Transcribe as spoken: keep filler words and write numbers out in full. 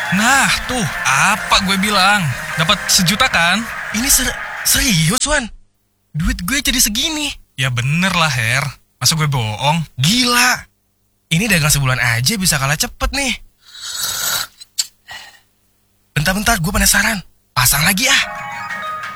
Nah, tuh, apa gue bilang? Dapat sejuta kan? Ini ser serius, Wan? Duit gue jadi segini. Ya bener lah, Her. Masa gue bohong? Gila. Ini dagang sebulan aja bisa kalah cepet nih. Bentar-bentar, gue penasaran. Pasang lagi ah.